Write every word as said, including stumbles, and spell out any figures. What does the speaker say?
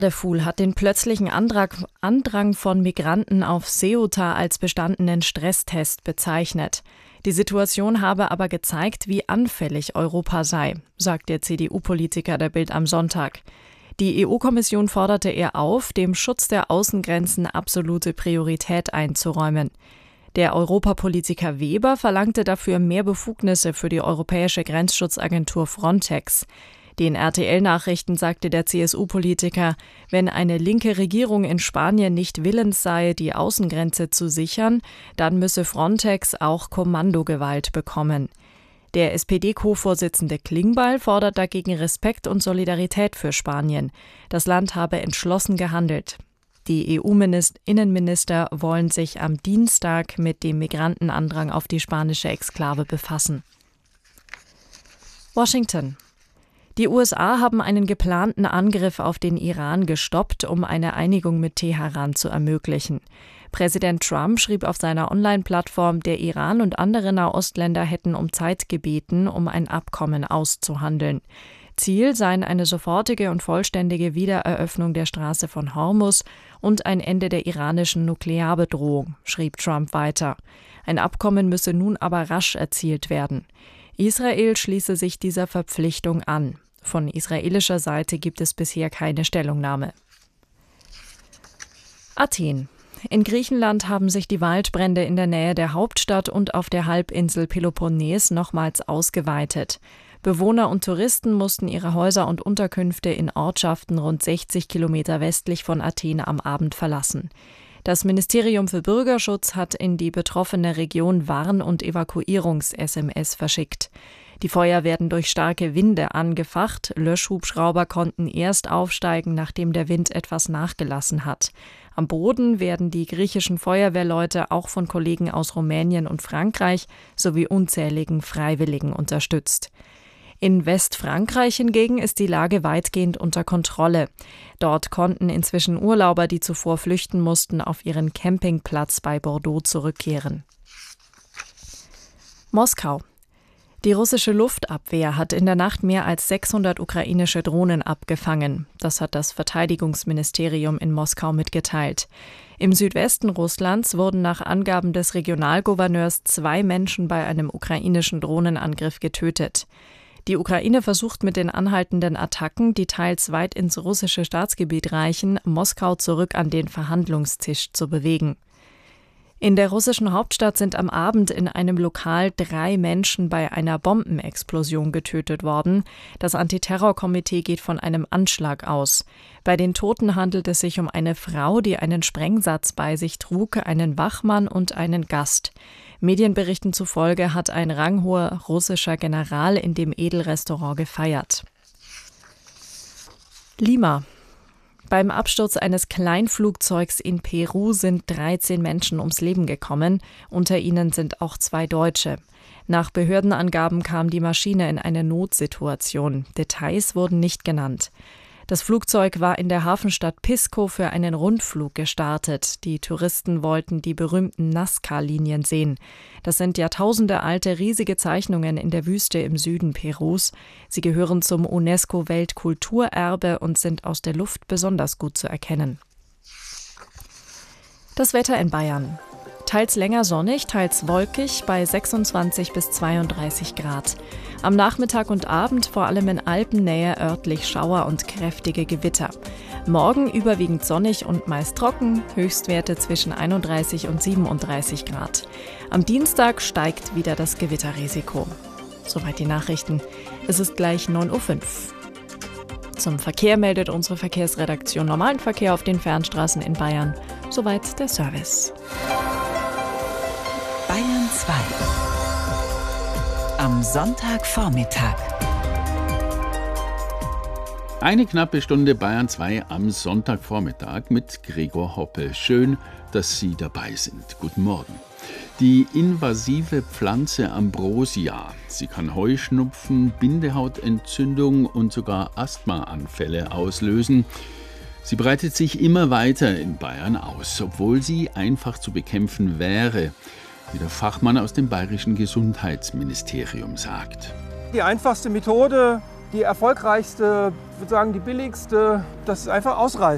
Darfur hat den plötzlichen Andrang, Andrang von Migranten auf Ceuta als bestandenen Stresstest bezeichnet. Die Situation habe aber gezeigt, wie anfällig Europa sei, sagt der C D U-Politiker der Bild am Sonntag. Die E U-Kommission forderte er auf, dem Schutz der Außengrenzen absolute Priorität einzuräumen. Der Europapolitiker Weber verlangte dafür mehr Befugnisse für die europäische Grenzschutzagentur Frontex. Den R T L-Nachrichten sagte der C S U-Politiker, wenn eine linke Regierung in Spanien nicht willens sei, die Außengrenze zu sichern, dann müsse Frontex auch Kommandogewalt bekommen. Der S P D-Co-Vorsitzende Klingbeil fordert dagegen Respekt und Solidarität für Spanien. Das Land habe entschlossen gehandelt. Die E U-Innenminister wollen sich am Dienstag mit dem Migrantenandrang auf die spanische Exklave befassen. Washington. Die U S A haben einen geplanten Angriff auf den Iran gestoppt, um eine Einigung mit Teheran zu ermöglichen. Präsident Trump schrieb auf seiner Online-Plattform, der Iran und andere Nahostländer hätten um Zeit gebeten, um ein Abkommen auszuhandeln. Ziel seien eine sofortige und vollständige Wiedereröffnung der Straße von Hormuz und ein Ende der iranischen Nuklearbedrohung, schrieb Trump weiter. Ein Abkommen müsse nun aber rasch erzielt werden. Israel schließe sich dieser Verpflichtung an. Von israelischer Seite gibt es bisher keine Stellungnahme. Athen. In Griechenland haben sich die Waldbrände in der Nähe der Hauptstadt und auf der Halbinsel Peloponnes nochmals ausgeweitet. Bewohner und Touristen mussten ihre Häuser und Unterkünfte in Ortschaften rund sechzig Kilometer westlich von Athen am Abend verlassen. Das Ministerium für Bürgerschutz hat in die betroffene Region Warn- und Evakuierungs-S M S verschickt. Die Feuer werden durch starke Winde angefacht. Löschhubschrauber konnten erst aufsteigen, nachdem der Wind etwas nachgelassen hat. Am Boden werden die griechischen Feuerwehrleute auch von Kollegen aus Rumänien und Frankreich sowie unzähligen Freiwilligen unterstützt. In Westfrankreich hingegen ist die Lage weitgehend unter Kontrolle. Dort konnten inzwischen Urlauber, die zuvor flüchten mussten, auf ihren Campingplatz bei Bordeaux zurückkehren. Moskau. Die russische Luftabwehr hat in der Nacht mehr als sechshundert ukrainische Drohnen abgefangen. Das hat das Verteidigungsministerium in Moskau mitgeteilt. Im Südwesten Russlands wurden nach Angaben des Regionalgouverneurs zwei Menschen bei einem ukrainischen Drohnenangriff getötet. Die Ukraine versucht mit den anhaltenden Attacken, die teils weit ins russische Staatsgebiet reichen, Moskau zurück an den Verhandlungstisch zu bewegen. In der russischen Hauptstadt sind am Abend in einem Lokal drei Menschen bei einer Bombenexplosion getötet worden. Das Antiterrorkomitee geht von einem Anschlag aus. Bei den Toten handelt es sich um eine Frau, die einen Sprengsatz bei sich trug, einen Wachmann und einen Gast. Medienberichten zufolge hat ein ranghoher russischer General in dem Edelrestaurant gefeiert. Lima. Beim Absturz eines Kleinflugzeugs in Peru sind dreizehn Menschen ums Leben gekommen. Unter ihnen sind auch zwei Deutsche. Nach Behördenangaben kam die Maschine in eine Notsituation. Details wurden nicht genannt. Das Flugzeug war in der Hafenstadt Pisco für einen Rundflug gestartet. Die Touristen wollten die berühmten Nazca-Linien sehen. Das sind jahrtausendealte riesige Zeichnungen in der Wüste im Süden Perus. Sie gehören zum UNESCO-Weltkulturerbe und sind aus der Luft besonders gut zu erkennen. Das Wetter in Bayern. Teils länger sonnig, teils wolkig bei sechsundzwanzig bis zweiunddreißig Grad. Am Nachmittag und Abend vor allem in Alpennähe örtlich Schauer und kräftige Gewitter. Morgen überwiegend sonnig und meist trocken, Höchstwerte zwischen einunddreißig und siebenunddreißig Grad. Am Dienstag steigt wieder das Gewitterrisiko. Soweit die Nachrichten. Es ist gleich neun Uhr fünf. Zum Verkehr meldet unsere Verkehrsredaktion normalen Verkehr auf den Fernstraßen in Bayern. Soweit der Service. Bayern zwei. Am Sonntagvormittag. Eine knappe Stunde Bayern zwei am Sonntagvormittag mit Gregor Hoppe. Schön, dass Sie dabei sind. Guten Morgen. Die invasive Pflanze Ambrosia. Sie kann Heuschnupfen, Bindehautentzündung und sogar Asthmaanfälle auslösen. Sie breitet sich immer weiter in Bayern aus, obwohl sie einfach zu bekämpfen wäre, wie der Fachmann aus dem bayerischen Gesundheitsministerium sagt. Die einfachste Methode, die erfolgreichste, ich würde sagen die billigste, das ist einfach ausreißen.